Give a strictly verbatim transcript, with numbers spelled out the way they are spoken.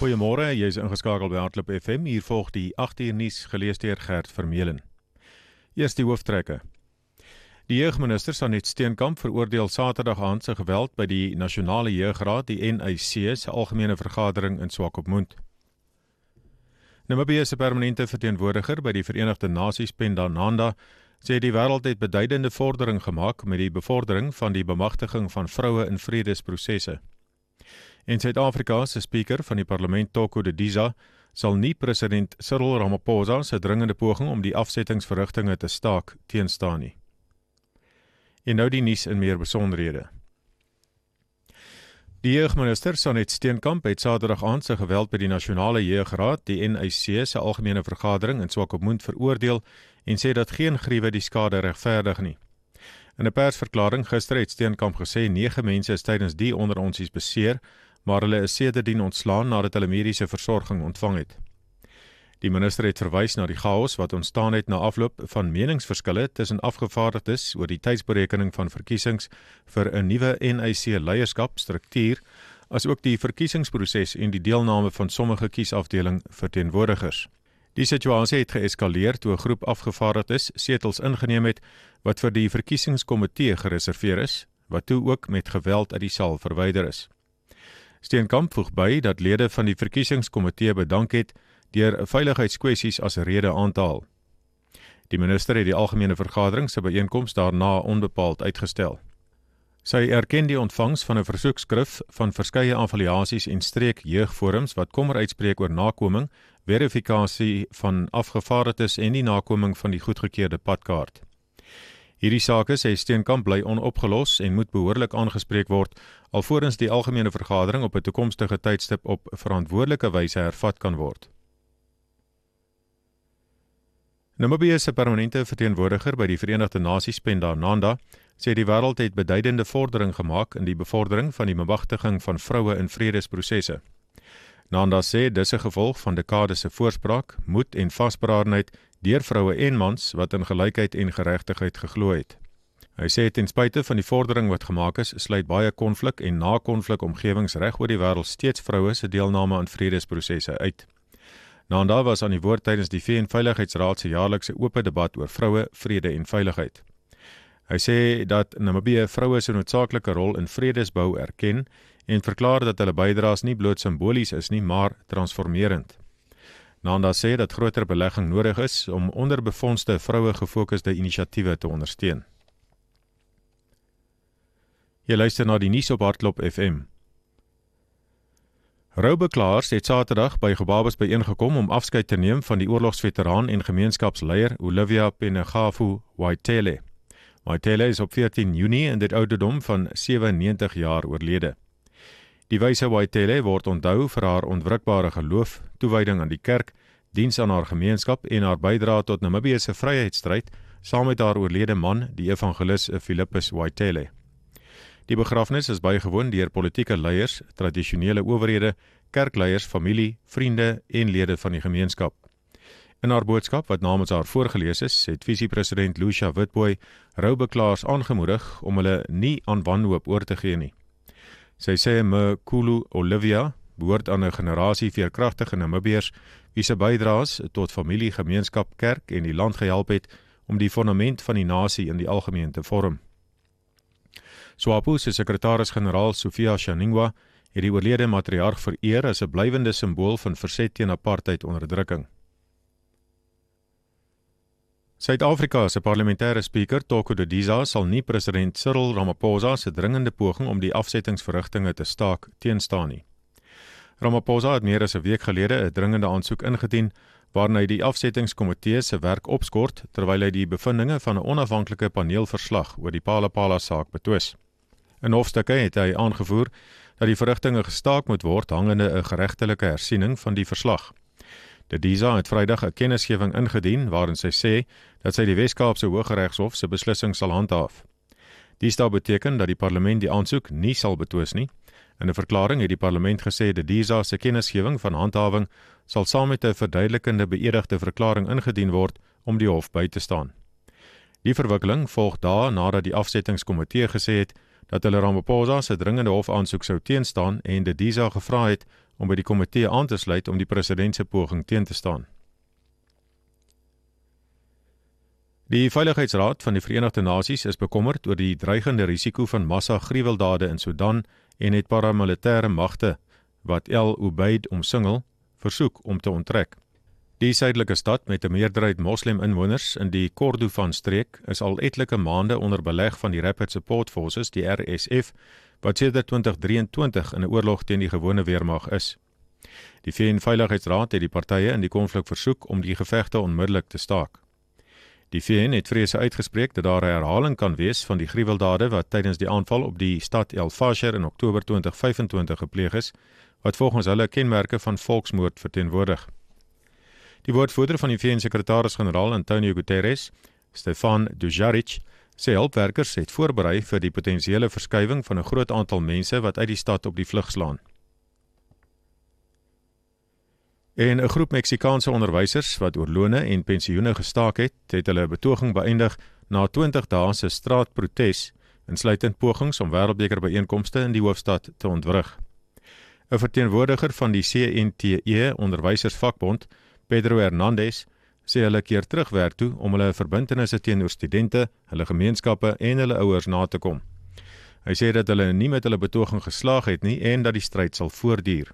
Goeiemôre, jy is ingeskakel by Hardloop F M. Hier volg die agt uur nuus gelees deur Gert Vermeulen. Eers die hooftrekke. Die jeugminister Sanet Steenkamp veroordeel Saterdag aand se geweld by die Nasionale Jeugraad, die N Y C se algemene vergadering in Swakopmund. Namibië se permanente verteenwoordiger by die Verenigde Nasies, Penda Nanda, sê die wêreld het beduidende vordering gemaak met die bevordering van die bemagtiging van vroue in vredesprosesse. En Suid-Afrika se speaker van die parlement Toko Didiza sal nie president Cyril Ramaphosa se dringende poging om die afsettingsverrigtinge te staak teenstaan nie. En nou die nuus in meer besonderhede. Die jeugminister Sanet Steenkamp het Saterdag aand se geweld by die Nasionale Jeugraad, die N Y C se algemene vergadering in Swakopmund veroordeel en sê dat geen griewe die skade regverdig nie. In 'n persverklaring gister het Steenkamp gesê nege mense is tydens die onderonsies beseer, maar hulle is sedertdien ontslaan nadat hulle mediese versorging ontvang het. Die minister het verwys na die chaos wat ontstaan het na afloop van meningsverskille tussen afgevaardigdes oor die tydsberekening van verkiesings vir 'n nuwe N Y C leierskapstruktuur, asook die verkiesingsproses en die deelname van sommige kiesafdeling verteenwoordigers. Die situasie het geeskaleer toe 'n groep afgevaardigdes setels ingeneem het wat vir die verkiesingskomitee gereserveer is, wat toe ook met geweld uit die saal verwyder is. Steenkamp voeg by dat lede van die verkiesingskomitee bedank het deur veiligheidskwessies as rede aan te haal. Die minister het die algemene vergadering se byeenkoms daarna onbepaald uitgestel. Sy erken die ontvangs van 'n versoekskrif van verskeie affiliasies en streek jeugforums wat kommer uitspreek oor nakoming, verifikasie van afgevaardigdes en die nakoming van die goedgekeurde padkaart. Hierdie sake sê Steenkamp bly onopgelos en moet behoorlik aangespreek word, alvorens die algemene vergadering op 'n toekomstige tydstip op verantwoordelike wyse hervat kan word. Namibië se permanente verteenwoordiger by die Verenigde Nasies, Penda Nanda, sê die wêreld het beduidende vordering gemaak in die bevordering van die bemagtiging van vroue in vredesprosesse. Nanda sê dis 'n gevolg van dekades se voorspraak, moed en vasberadenheid deur vroue en mans wat in gelykheid en geregtigheid geglo het. Hy sê ten spyte van die vordering wat gemaak is, sluit baie konflik en na-konflik omgewings reg oor die wêreld steeds vroue se deelname aan vredesprosesse uit. Nanda was aan die woord tydens die V N Veiligheidsraad se jaarlikse oop debat oor vroue, vrede en veiligheid. Hy sê dat Namibië vroue se noodsaaklike rol in vredesbou erken en verklaar dat hulle bydraes nie bloot simbolies is nie, maar transformerend. Nanda sê dat groter belegging nodig is om onderbefondste vroue gefokusde inisiatiewe te ondersteun. Jy luister na die nuus op Hardloop F M. Roubeklaars het Saterdag by Gebabes byeengekom om afskeid te neem van die oorlogsveteraan en gemeenskapsleier Olivia Penegafu Waitele. Waitele is op veertien Junie in dit ouderdom van sewennegentig jaar oorlede. Die wyse Waitele word onthou vir haar onwrikbare geloof, toewyding aan die kerk, diens aan haar gemeenskap en haar bydrae tot Namibië se vryheidsstryd saam met haar oorlede man, die evangelis Philippus Waitele. Die begrafnis is bygewoon deur politieke leiers, tradisionele owerhede, kerkleiers, familie, vriende en lede van die gemeenskap. In haar boodskap wat namens haar voorgeles is, het visiepresident Lucia Witbooi roubeklaars aangemoedig om hulle nie aan wanhoop oor te gee nie. Sy sê Mkhulu Olivia behoort aan 'n generasie veerkragtige Namibiërs wie se bydraes tot familie, gemeenskap, kerk en die land gehelp het om die fondament van die nasie in die algemeen te vorm. SWAPO se sekretaris-generaal Sofia Shaningwa het die oorlede matriarg vereer as 'n blywende simbool van verset teen apartheid-onderdrukking. Suid-Afrika se parlementêre speaker Toko Didiza sal nie president Cyril Ramaphosa se dringende poging om die afsettingsverrigtinge te staak teenstaan nie. Ramaphosa het meer as 'n week gelede 'n dringende aansoek ingedien waarin hy die afsettingskomitee se werk opskort terwyl hy die bevindinge van 'n onafhanklike paneelverslag oor die Palapala saak betwis. In hofstukke het hy aangevoer dat die verrigtinge gestaak moet word hangende 'n geregtelike hersiening van die verslag. Didiza het Vrydag 'n kennisgewing ingedien waarin sy sê dat sy die Wes-Kaapse Hooggeregshof se beslissing sal handhaaf. Dies sal beteken dat die parlement die aansoek nie sal betwis nie. In 'n verklaring het die parlement gesê Didiza se kennisgewing van handhawing sal saam met 'n verduidelikende beëdigde verklaring ingedien word om die hof by te staan. Die verwikkeling volg dae nadat die afsettingskomitee gesê het dat hulle Ramaphosa se dringende hofaansoek sou teenstaan en Didiza gevra het om by die komitee aan te sluit om die president se poging teen te staan. Die Veiligheidsraad van die Verenigde Nasies is bekommerd oor die dreigende risiko van massa-gruweldade in Sudan en het paramilitêre magte wat El Ubaid omsingel, versoek om te onttrek. Die suidelike stad met 'n meerderheid moslim-inwoners in die Kordofan-streek is al etlike maande onder beleg van die Rapid Support Forces, die R S F, wat sedert twintig drieëntwintig in 'n oorlog teen die gewone weermag is. Die V N-veiligheidsraad het die partye in die konflik versoek om die gevegte onmiddellik te staak. Die V N het vrese uitgespreek dat daar 'n herhaling kan wees van die gruweldade wat tydens die aanval op die stad El Fasher in Oktober twintig vyfentwintig gepleeg is, wat volgens hulle kenmerke van volksmoord verteenwoordig. Die woordvoerder van die V N-sekretaris-generaal Antonio Guterres, Stefan Dujarric, sê hulpwerkers het voorberei vir die potensiële verskywing van 'n groot aantal mense wat uit die stad op die vlug slaan. En 'n groep Meksikaanse onderwysers wat oor lone en pensioene gestaak het, het hulle betoging beëindig na twintig dae se straatprotes, insluitend pogings om wêreldbeker byeenkomste in die hoofstad te ontwrig. 'n Verteenwoordiger van die C N T E onderwysersvakbond, Pedro Hernandez, sê hulle keer terug werk toe om hulle verbintenisse teenoor studente, hulle gemeenskappe en hulle ouers na te kom. Hy sê dat hulle nie met hulle betoging geslaag het nie en dat die stryd sal voortduur.